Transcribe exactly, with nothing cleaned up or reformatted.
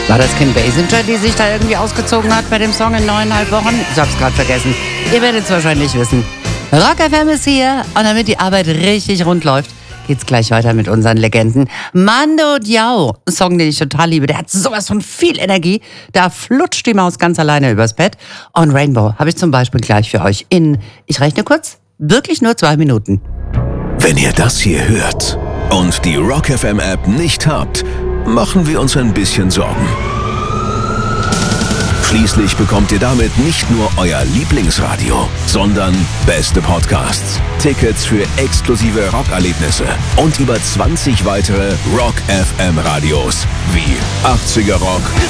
War das Kim Basinger, die sich da irgendwie ausgezogen hat bei dem Song in neuneinhalb Wochen? Ich hab's gerade vergessen. Ihr werdet es wahrscheinlich wissen. Rock F M ist hier und damit die Arbeit richtig rund läuft, geht's gleich weiter mit unseren Legenden. Mando Diao, ein Song, den ich total liebe. Der hat sowas von viel Energie. Da flutscht die Maus ganz alleine übers Bett. Und Rainbow habe ich zum Beispiel gleich für euch in, ich rechne kurz, wirklich nur zwei Minuten. Wenn ihr das hier hört und die Rock F M App nicht habt, machen wir uns ein bisschen Sorgen. Schließlich bekommt ihr damit nicht nur euer Lieblingsradio, sondern beste Podcasts, Tickets für exklusive Rockerlebnisse und über zwanzig weitere Rock F M Radios wie achtziger Rock,